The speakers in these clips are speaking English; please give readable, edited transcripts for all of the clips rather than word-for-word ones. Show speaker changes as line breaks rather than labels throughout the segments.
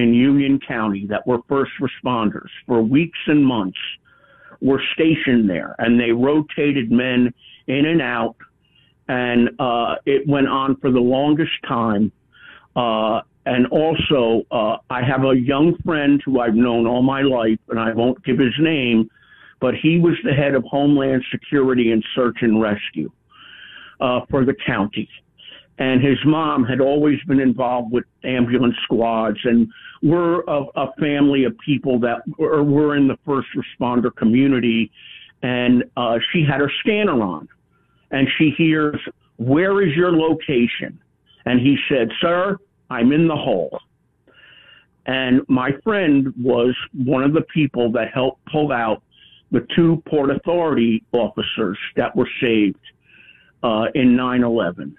in Union County that were first responders for weeks and months were stationed there, and they rotated men in and out, and it went on for the longest time. And also, I have a young friend who I've known all my life, and I won't give his name, but he was the head of Homeland Security and Search and Rescue for the county. And his mom had always been involved with ambulance squads, and we're a family of people that were in the first responder community. And she had her scanner on, and she hears, "Where is your location?" And he said, "Sir, I'm in the hole." And my friend was one of the people that helped pull out the two Port Authority officers that were saved in 9/11.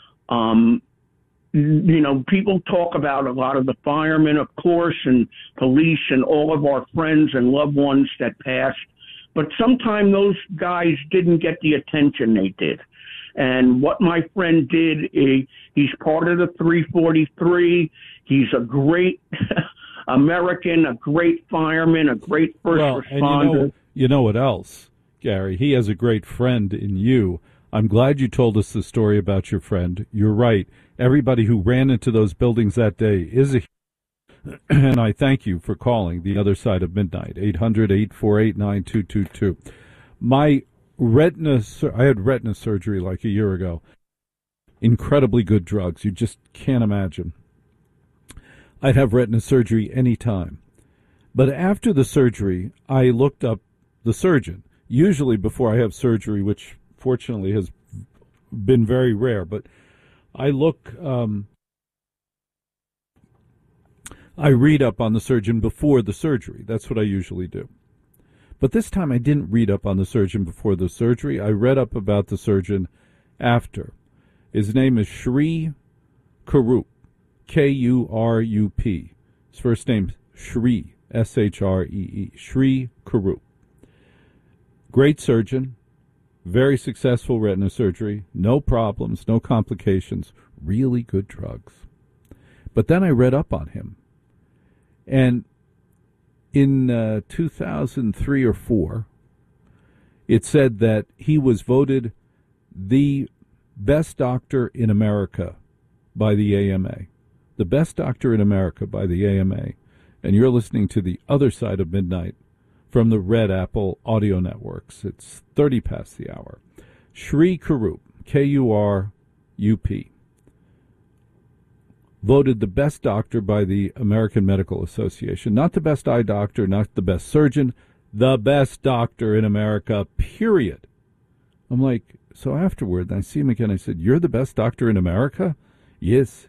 People talk about a lot of the firemen, of course, and police and all of our friends and loved ones that passed, but sometimes those guys didn't get the attention they did. And what my friend did, he's part of the 343. He's a great American, a great fireman, a great first responder.
And you know what else, Gary? He has a great friend in you. I'm glad you told us the story about your friend. You're right. Everybody who ran into those buildings that day is a and I thank you for calling the other side of midnight, 800-848-9222. I had retina surgery like a year ago. Incredibly good drugs. You just can't imagine. I'd have retina surgery any time. But after the surgery, I looked up the surgeon, usually before I have surgery, which fortunately has been very rare. But I read up on the surgeon before the surgery. That's what I usually do. But this time I didn't read up on the surgeon before the surgery. I read up about the surgeon after. His name is Shri Kurup, K-U-R-U-P. His first name's Shri, S-H-R-E-E, Shri Kurup. Great surgeon, very successful retina surgery, no problems, no complications, really good drugs. But then I read up on him. And in 2003 or 4, it said that he was voted the best doctor in America by the AMA. The best doctor in America by the AMA. And you're listening to The Other Side of Midnight from the Red Apple Audio Networks. It's 30 past the hour. Shri Kurup, K-U-R-U-P. Voted the best doctor by the American Medical Association. Not the best eye doctor, not the best surgeon, the best doctor in America, period. I'm like, so afterward, I see him again, I said, "You're the best doctor in America?" Yes.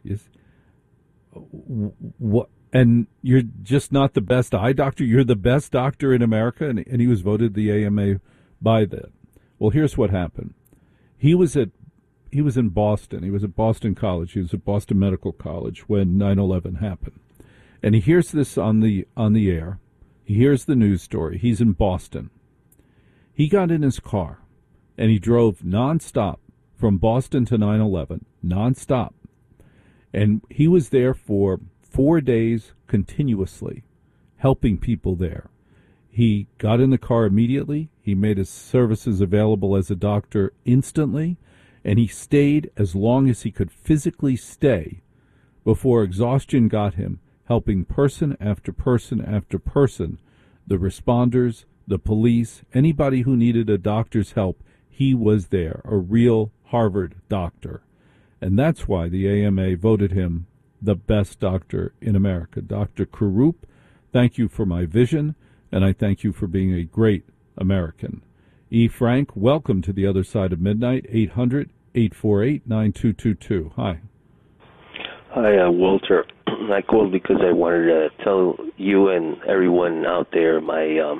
What? And you're just not the best eye doctor? You're the best doctor in America? And he was voted the AMA by that. Well, here's what happened. He was in Boston. He was at Boston College. He was at Boston Medical College when 9/11 happened. And he hears this on the air. He hears the news story. He's in Boston. He got in his car, and he drove nonstop from Boston to 9/11, nonstop. And he was there for 4 days continuously, helping people there. He got in the car immediately. He made his services available as a doctor instantly. And he stayed as long as he could physically stay before exhaustion got him, helping person after person after person, the responders, the police, anybody who needed a doctor's help. He was there, a real Harvard doctor. And that's why the AMA voted him the best doctor in America. Dr. Kurup, thank you for my vision, and I thank you for being a great American. E. Frank, welcome to The Other Side of Midnight, 800-848-9222. Hi.
Hi, Walter. I called because I wanted to tell you and everyone out there my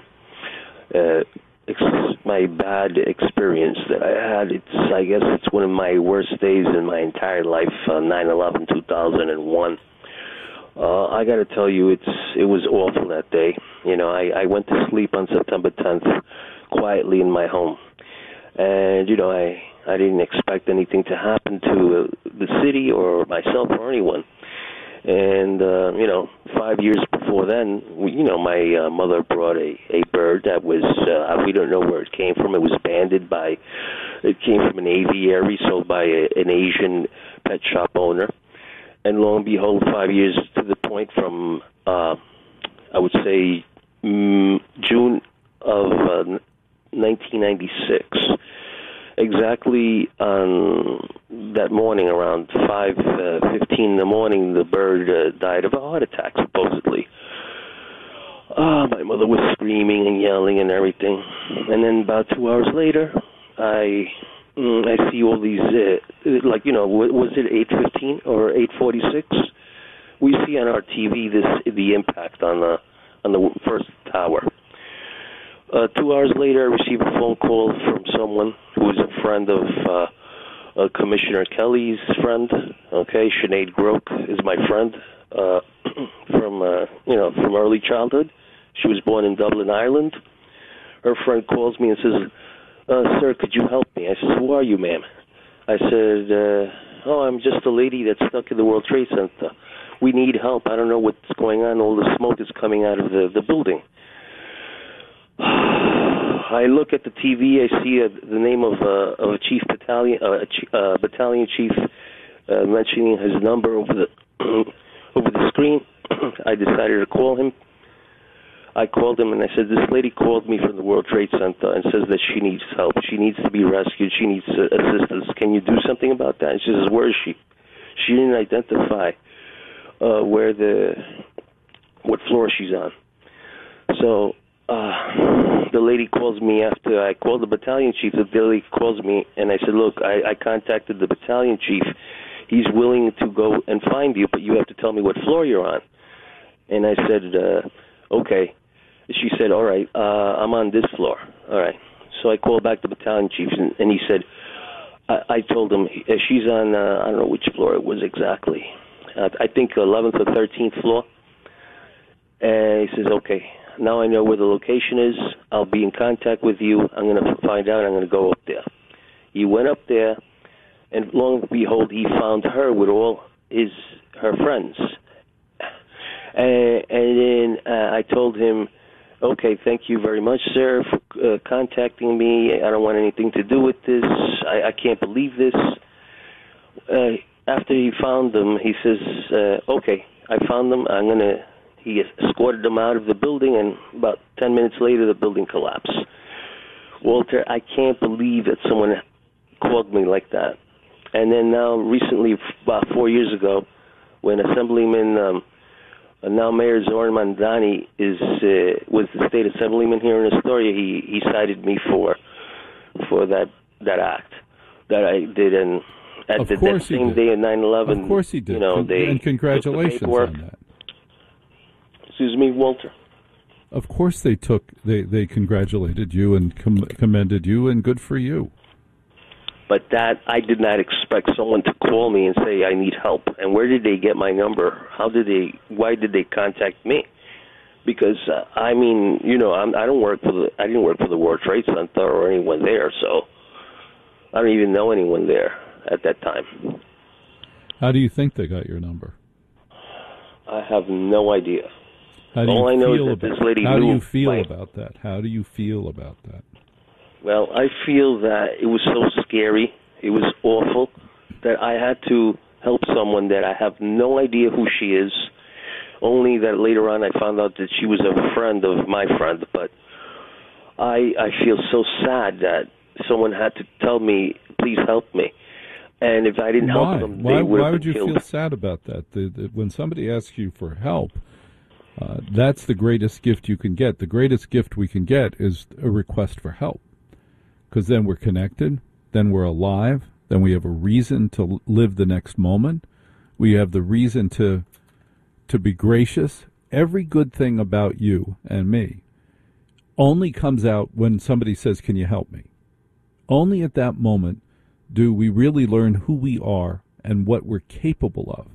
bad experience that I had. I guess it's one of my worst days in my entire life, 9/11/2001. I got to tell you, it was awful that day. I went to sleep on September 10th quietly in my home. And, I didn't expect anything to happen to the city or myself or anyone. And 5 years before then, my mother brought a bird that was we don't know where it came from. It was banded by, it came from an aviary sold by an Asian pet shop owner. And lo and behold, 5 years to the point from I would say June of 1996. Exactly on that morning, around 5:15 in the morning, the bird died of a heart attack, supposedly. My mother was screaming and yelling and everything. And then about 2 hours later, I see all these, was it 8:15 or 8:46? We see on our TV the impact on the first tower. 2 hours later, I received a phone call from someone who was a friend of Commissioner Kelly's friend. Okay, Sinead Groke is my friend from early childhood. She was born in Dublin, Ireland. Her friend calls me and says, "Sir, could you help me?" I said, "Who are you, ma'am?" I said, I'm just a lady that's stuck in the World Trade Center. We need help. I don't know what's going on. All the smoke is coming out of the building." I look at the TV. I see the name of a chief battalion chief mentioning his number over the screen. I decided to call him. I called him and I said, "This lady called me from the World Trade Center and says that she needs help. She needs to be rescued. She needs assistance. Can you do something about that?" And she says, "Where is she?" She didn't identify what floor she's on. So the lady calls me after I called the battalion chief. The lady calls me and I said, "Look, I contacted the battalion chief. He's willing to go and find you, but you have to tell me what floor you're on." And I said, "Okay." She said, "All right, I'm on this floor." All right. So I called back the battalion chief, and he said, I told him, she's on, I don't know which floor it was exactly. I think 11th or 13th floor. And he says, "Okay, now I know where the location is. I'll be in contact with you. I'm going to find out. I'm going to go up there." He went up there, and lo and behold, he found her with all her friends. And then I told him, "Okay, thank you very much, sir, for contacting me. I don't want anything to do with this. I can't believe this." After he found them, he says, "Okay, I found them. He escorted them out of the building, and about 10 minutes later, the building collapsed." Walter, I can't believe that someone called me like that. And then now, recently, about 4 years ago, when Assemblyman... now Mayor Zoran Mandani was the state assemblyman here in Astoria. He cited me for that act that I did, and at that same day of 9/11.
Of course he did. And congratulations on that.
Excuse me, Walter.
Of course they congratulated you and commended you, and good for you.
But that, I did not expect someone to call me and say, "I need help." And where did they get my number? Why did they contact me? Because, I didn't work for the World Trade Center or anyone there, so I don't even know anyone there at that time.
How do you think they got your number?
I have no idea.
All
I know is that this lady knew.
How do you feel about that? How do you feel about that?
Well, I feel that it was so scary, it was awful, that I had to help someone that I have no idea who she is, only that later on I found out that she was a friend of my friend. But I feel so sad that someone had to tell me, "Please help me." And if I didn't help them, they would have been killed.
Why would you feel sad about that? When somebody asks you for help, that's the greatest gift you can get. The greatest gift we can get is a request for help. Because then we're connected, then we're alive, then we have a reason to live the next moment. We have the reason to be gracious. Every good thing about you and me only comes out when somebody says, "Can you help me?" Only at that moment do we really learn who we are and what we're capable of.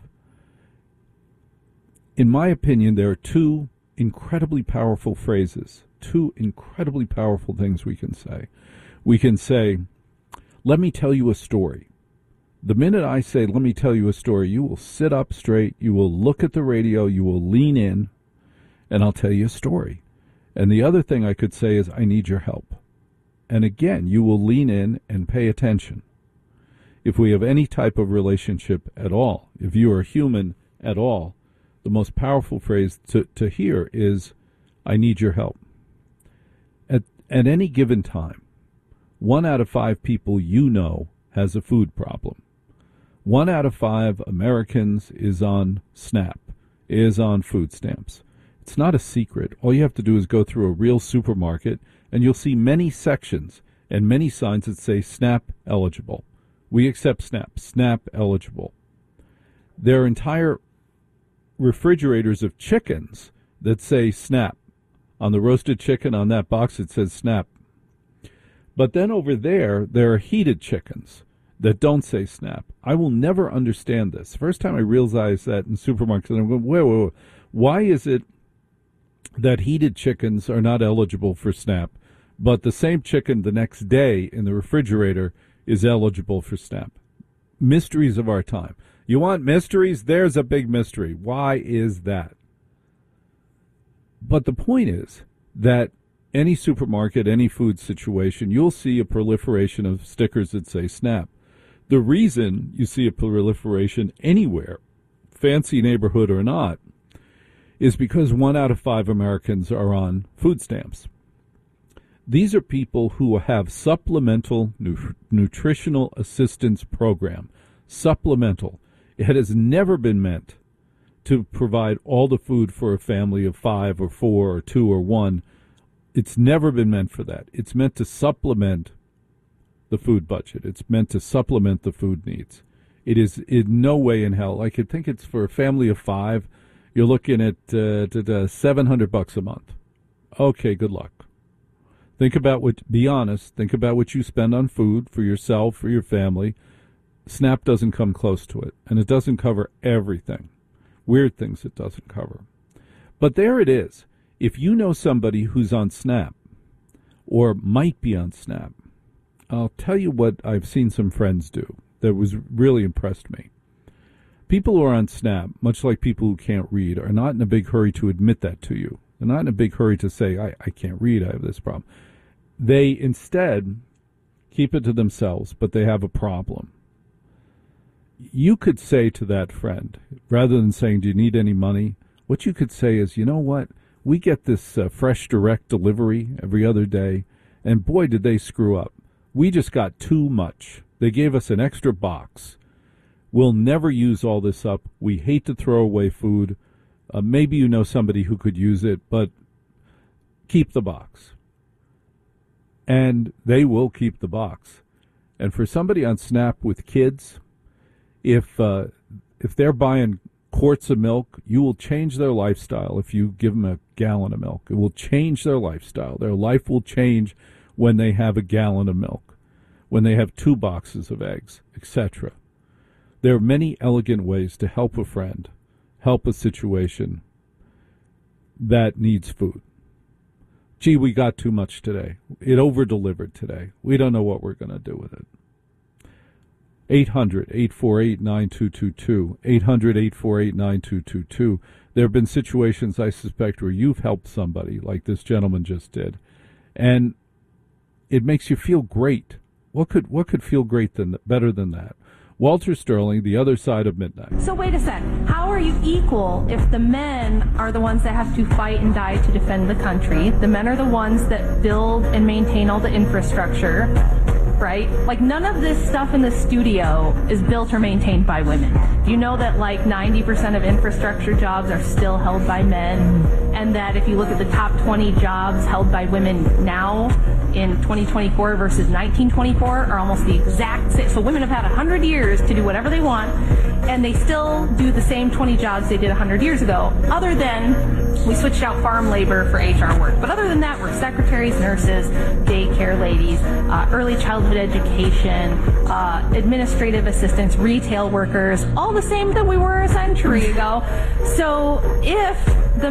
In my opinion, there are two incredibly powerful phrases, two incredibly powerful things we can say. We can say, "Let me tell you a story." The minute I say, let me tell you a story, you will sit up straight, you will look at the radio, you will lean in, and I'll tell you a story. And the other thing I could say is, I need your help. And again, you will lean in and pay attention. If we have any type of relationship at all, if you are human at all, the most powerful phrase to hear is, I need your help. At any given time, 1 out of 5 people you know has a food problem. 1 out of 5 Americans is on SNAP, is on food stamps. It's not a secret. All you have to do is go through a real supermarket, and you'll see many sections and many signs that say SNAP eligible. We accept SNAP, SNAP eligible. There are entire refrigerators of chickens that say SNAP. On the roasted chicken on that box, it says SNAP. But then over there are heated chickens that don't say SNAP. I will never understand this. First time I realized that in supermarkets, and I'm going, wait. Why is it that heated chickens are not eligible for SNAP, but the same chicken the next day in the refrigerator is eligible for SNAP? Mysteries of our time. You want mysteries? There's a big mystery. Why is that? But the point is that any supermarket, any food situation, you'll see a proliferation of stickers that say SNAP. The reason you see a proliferation anywhere, fancy neighborhood or not, is because 1 out of 5 Americans are on food stamps. These are people who have supplemental nutritional assistance program. Supplemental. It has never been meant to provide all the food for a family of 5 or 4 or 2 or 1. It's never been meant for that. It's meant to supplement the food budget. It's meant to supplement the food needs. It is in no way in hell. I could think it's for a family of 5. You're looking at $700 a month. Okay, good luck. Think about be honest, think about what you spend on food for yourself, for your family. SNAP doesn't come close to it, and it doesn't cover everything. Weird things it doesn't cover. But there it is. If you know somebody who's on SNAP or might be on SNAP, I'll tell you what I've seen some friends do that was really impressed me. People who are on SNAP, much like people who can't read, are not in a big hurry to admit that to you. They're not in a big hurry to say, I can't read, I have this problem. They instead keep it to themselves, but they have a problem. You could say to that friend, rather than saying, do you need any money? What you could say is, you know what? We get this fresh direct delivery every other day, and boy, did they screw up. We just got too much. They gave us an extra box. We'll never use all this up. We hate to throw away food. Maybe you know somebody who could use it, but keep the box. And they will keep the box. And for somebody on SNAP with kids, if they're buying quarts of milk, you will change their lifestyle if you give them a gallon of milk. It will change their lifestyle. Their life will change when they have a gallon of milk, when they have 2 boxes of eggs, etc. There are many elegant ways to help a friend, help a situation that needs food. Gee, we got too much today. It over-delivered today. We don't know what we're going to do with it. 800-848-9222. 800-848-9222. There have been situations, I suspect, where you've helped somebody, like this gentleman just did, and it makes you feel great. What could feel great better than that? Walter Sterling, The Other Side of Midnight.
So wait a sec. How are you equal if the men are the ones that have to fight and die to defend the country? The men are the ones that build and maintain all the infrastructure, right? Like, none of this stuff in the studio is built or maintained by women. You know that like 90% of infrastructure jobs are still held by men, and that if you look at the top 20 jobs held by women now in 2024 versus 1924 are almost the exact same. So women have had 100 years to do whatever they want, and they still do the same 20 jobs they did 100 years ago, other than we switched out farm labor for HR work. But other than that, we're secretaries, nurses, daycare ladies, early childhood education, administrative assistants, retail workers, all the same that we were a century ago. So if the men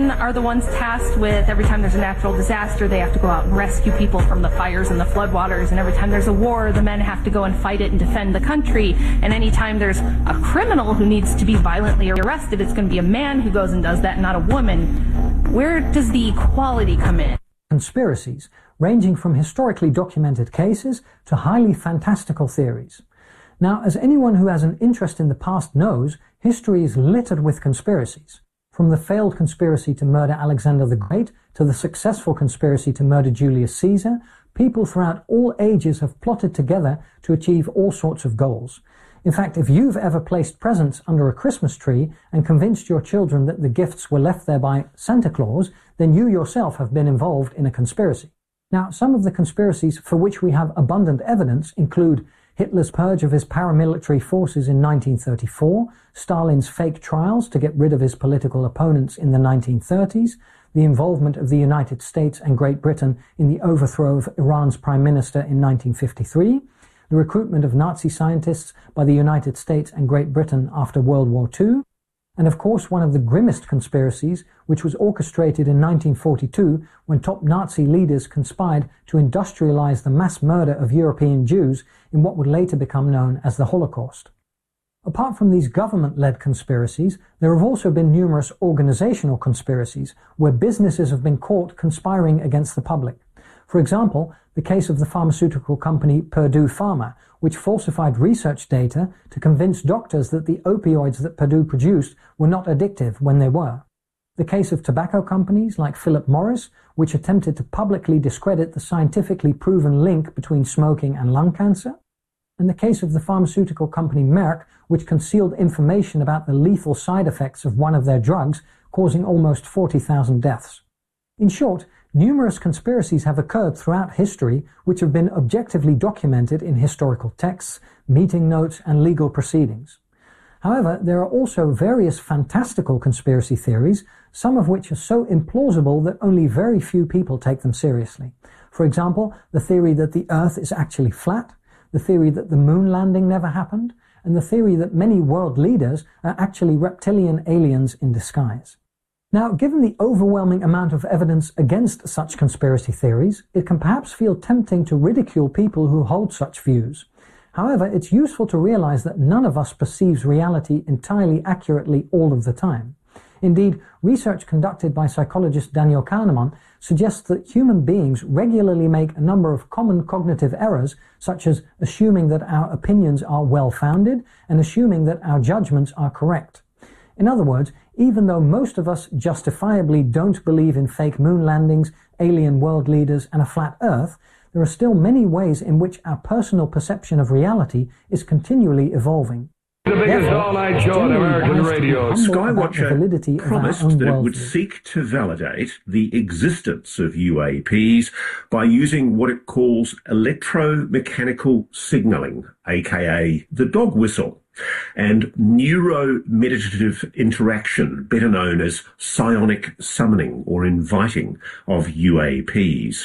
men are the ones tasked with, every time there's a natural disaster, they have to go out and rescue people from the fires and the floodwaters. And every time there's a war, the men have to go and fight it and defend the country. And anytime there's a criminal who needs to be violently arrested, it's going to be a man who goes and does that, not a woman. Where does the equality come in?
Conspiracies, ranging from historically documented cases to highly fantastical theories. Now, as anyone who has an interest in the past knows, history is littered with conspiracies. From the failed conspiracy to murder Alexander the Great to the successful conspiracy to murder Julius Caesar, people throughout all ages have plotted together to achieve all sorts of goals. In fact, if you've ever placed presents under a Christmas tree and convinced your children that the gifts were left there by Santa Claus, then you yourself have been involved in a conspiracy. Now, some of the conspiracies for which we have abundant evidence include Hitler's purge of his paramilitary forces in 1934, Stalin's fake trials to get rid of his political opponents in the 1930s, the involvement of the United States and Great Britain in the overthrow of Iran's prime minister in 1953, the recruitment of Nazi scientists by the United States and Great Britain after World War II, and of course one of the grimmest conspiracies, which was orchestrated in 1942 when top Nazi leaders conspired to industrialize the mass murder of European Jews in what would later become known as the Holocaust. Apart from these government-led conspiracies, there have also been numerous organizational conspiracies where businesses have been caught conspiring against the public. For example, the case of the pharmaceutical company Purdue Pharma, which falsified research data to convince doctors that the opioids that Purdue produced were not addictive when they were. The case of tobacco companies like Philip Morris, which attempted to publicly discredit the scientifically proven link between smoking and lung cancer. And the case of the pharmaceutical company Merck, which concealed information about the lethal side effects of one of their drugs, causing almost 40,000 deaths. In short, numerous conspiracies have occurred throughout history which have been objectively documented in historical texts, meeting notes, and legal proceedings. However, there are also various fantastical conspiracy theories, some of which are so implausible that only very few people take them seriously. For example, the theory that the Earth is actually flat, the theory that the moon landing never happened, and the theory that many world leaders are actually reptilian aliens in disguise. Now, given the overwhelming amount of evidence against such conspiracy theories, it can perhaps feel tempting to ridicule people who hold such views. However, it's useful to realize that none of us perceives reality entirely accurately all of the time. Indeed, research conducted by psychologist Daniel Kahneman suggests that human beings regularly make a number of common cognitive errors, such as assuming that our opinions are well-founded and assuming that our judgments are correct. In other words, even though most of us justifiably don't believe in fake moon landings, alien world leaders, and a flat Earth, there are still many ways in which our personal perception of reality is continually evolving.
The biggest all-night show on American radio.
Skywatcher promised that it would seek to validate the existence of UAPs by using what it calls electromechanical signaling, aka the dog whistle, and neuromeditative interaction, better known as psionic summoning or inviting of UAPs.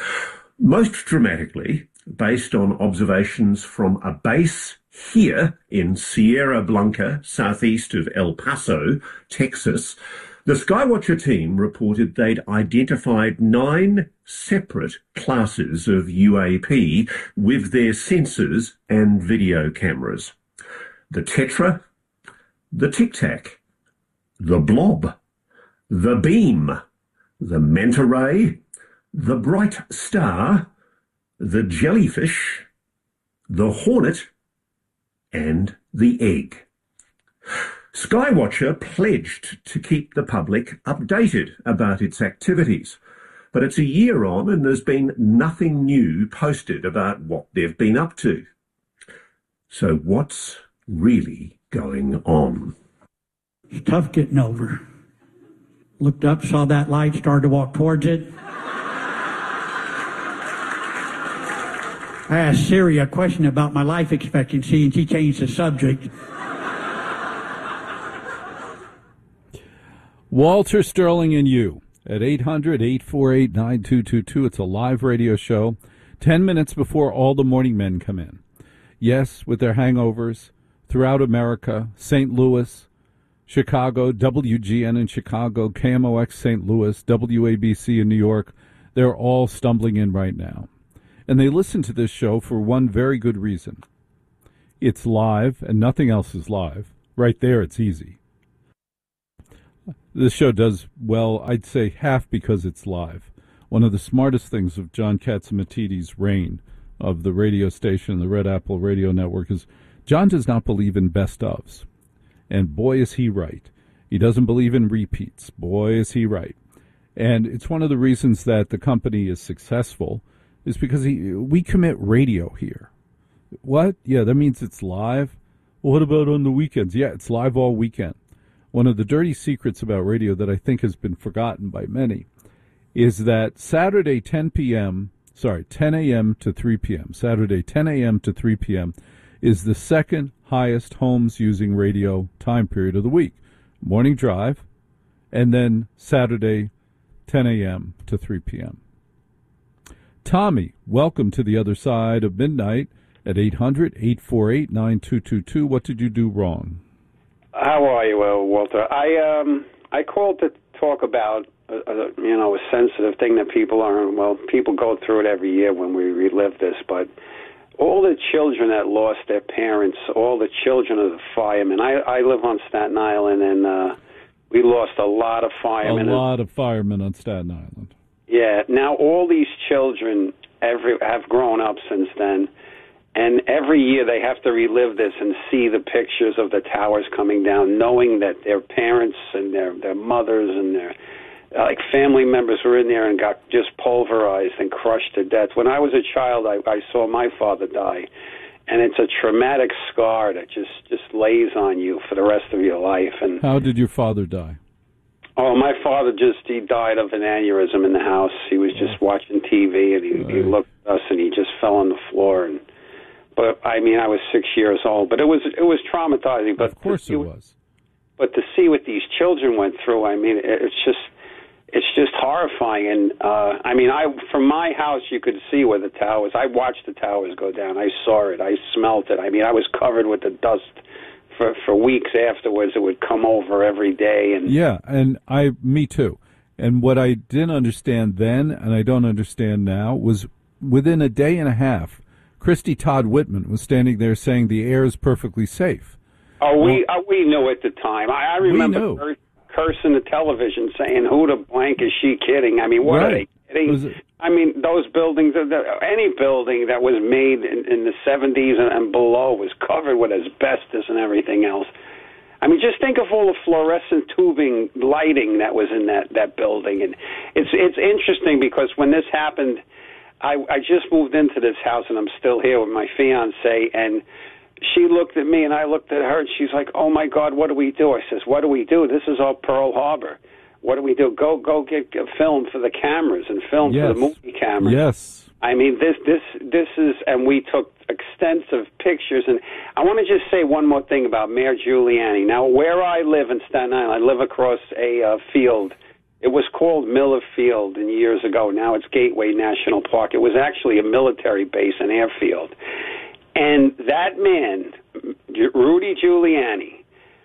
Most dramatically, based on observations from a base here in Sierra Blanca, southeast of El Paso, Texas, the Skywatcher team reported they'd identified 9 separate classes of UAP with their sensors and video cameras. The Tetra, the Tic Tac, the Blob, the Beam, the Manta Ray, the Bright Star, the Jellyfish, the Hornet, and the Egg. Skywatcher pledged to keep the public updated about its activities, but it's a year on and there's been nothing new posted about what they've been up to. So what's really going on?
It's tough getting over. Looked up, saw that light, started to walk towards it. I asked Siri a question about my life expectancy, and she changed the subject.
Walter Sterling and you at 800-848-9222. It's a live radio show, 10 minutes before all the morning men come in. Yes, with their hangovers, throughout America, St. Louis, Chicago, WGN in Chicago, KMOX St. Louis, WABC in New York, they're all stumbling in right now. And they listen to this show for one very good reason. It's live, and nothing else is live. Right there, it's easy. This show does well, I'd say, half because it's live. One of the smartest things of John Catsimatidis' reign of the radio station, the Red Apple Radio Network, is John does not believe in best-ofs. And boy, is he right. He doesn't believe in repeats. Boy, is he right. And it's one of the reasons that the company is successful is because we commit radio here. What? Yeah, that means it's live? Well, what about on the weekends? Yeah, it's live all weekend. One of the dirty secrets about radio that I think has been forgotten by many is that Saturday 10 a.m. to 3 p.m., Saturday 10 a.m. to 3 p.m. is the second highest homes using radio time period of the week. Morning drive, and then Saturday 10 a.m. to 3 p.m. Tommy, welcome to the other side of midnight at 800-848-9222. What did you do wrong?
How are you, Walter? I called to talk about a sensitive thing that people go through it every year when we relive this, but all the children that lost their parents, all the children of the firemen. I live on Staten Island, and we lost a lot of firemen.
A lot of firemen on Staten Island.
Yeah. Now all these children have grown up since then, and every year they have to relive this and see the pictures of the towers coming down, knowing that their parents and their mothers and their family members were in there and got just pulverized and crushed to death. When I was a child, I saw my father die, and it's a traumatic scar that just lays on you for the rest of your life. And
how did your father die?
Oh, my father he died of an aneurysm in the house. He was just watching TV, and he looked at us, and he just fell on the floor. But I was 6 years old. But it was traumatizing. But
of course it was.
But to see what these children went through, it's just horrifying. And from my house, you could see where the towers. I watched the towers go down. I saw it. I smelt it. I was covered with the dust for weeks afterwards. It would come over every day. And
yeah, and me too. And what I didn't understand then, and I don't understand now, was within a day and a half, Christy Todd Whitman was standing there saying the air is perfectly safe.
Oh, we knew at the time. I remember cursing the television, saying, "Who the blank is she kidding?" What are they kidding? Those buildings, any building that was made in the 70s and below was covered with asbestos and everything else. Just think of all the fluorescent tubing lighting that was in that building. And it's interesting because when this happened, I just moved into this house, and I'm still here with my fiancée, and she looked at me, and I looked at her, and she's like, "Oh, my God, what do we do?" I says, "What do we do? This is all Pearl Harbor. What do we do? Go get a film for the cameras and film for the movie cameras."
Yes.
This is, and we took extensive pictures. And I want to just say one more thing about Mayor Giuliani. Now, where I live in Staten Island, I live across a field. It was called Miller Field years ago. Now it's Gateway National Park. It was actually a military base, an airfield. And that man, Rudy Giuliani,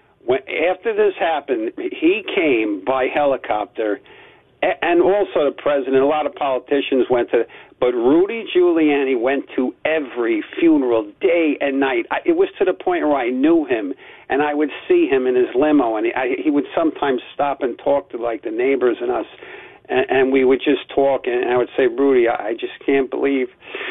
after this happened, he came by helicopter, and also the president, a lot of politicians went to, but Rudy Giuliani went to every funeral, day and night. It was to the point where I knew him, and I would see him in his limo, and he would sometimes stop and talk to, the neighbors and us, and we would just talk, and I would say, "Rudy, I just can't believe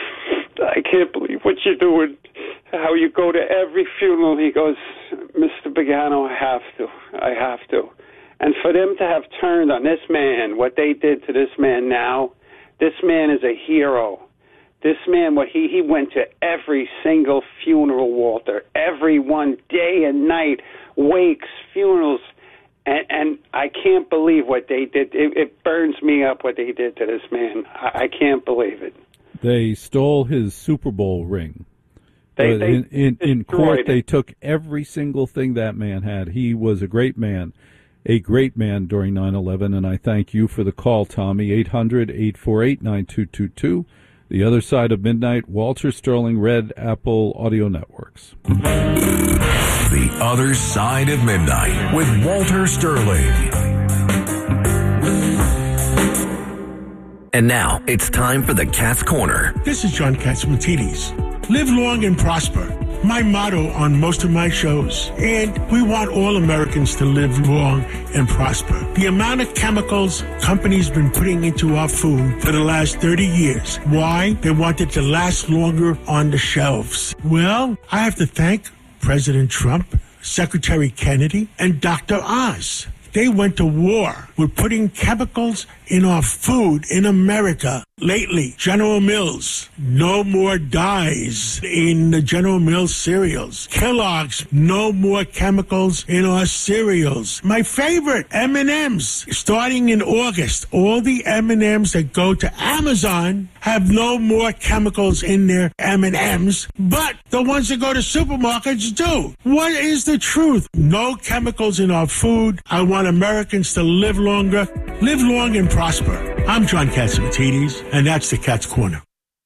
what you're doing, how you go to every funeral." He goes, "Mr. Begano, I have to. And for them to have turned on this man, what they did to this man now, this man is a hero. This man, he went to every single funeral, Walter, every one, day and night, wakes, funerals, and I can't believe what they did. It burns me up what they did to this man. I can't believe it."
They stole his Super Bowl ring. In court, they took every single thing that man had. He was a great man during 9/11, and I thank you for the call, Tommy. 800-848-9222. The Other Side of Midnight, Walter Sterling, Red Apple Audio Networks.
The Other Side of Midnight with Walter Sterling. And now it's time for the Cat's Corner.
This is John Catsimatidis. Live long and prosper. My motto on most of my shows. And we want all Americans to live long and prosper. The amount of chemicals companies been putting into our food for the last 30 years. Why? They want it to last longer on the shelves. Well, I have to thank President Trump, Secretary Kennedy, and Dr. Oz. They went to war with putting chemicals in our food in America. Lately, General Mills, no more dyes in the General Mills cereals. Kellogg's, no more chemicals in our cereals. My favorite, M&M's. Starting in August, all the M&M's that go to Amazon have no more chemicals in their M&M's, but the ones that go to supermarkets do. What is the truth? No chemicals in our food. I want Americans to live longer, live long and prosper. I'm John Catsimatidis, and that's the Cat's Corner.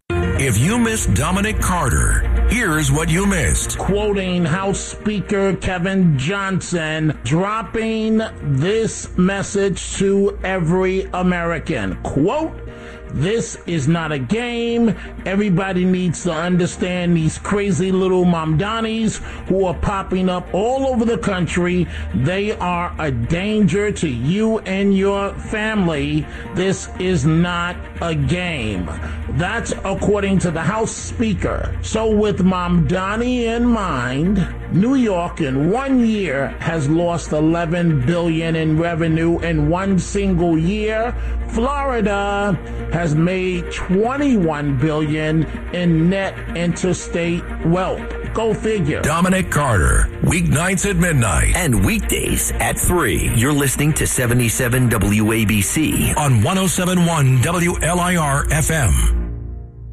If you missed Dominic Carter, here's what you missed.
Quoting House Speaker Kevin Johnson, dropping this message to every American. Quote, "This is not a game. Everybody needs to understand these crazy little Mamdanis who are popping up all over the country. They are a danger to you and your family. This is not a game." That's according to the House Speaker. So with Mamdani in mind, New York in 1 year has lost $11 billion in revenue in one single year. Florida has made $21 billion in net interstate wealth. Go figure.
Dominic Carter, weeknights at midnight.
And weekdays at 3. You're listening to 77 WABC
on 107.1 WLIR FM.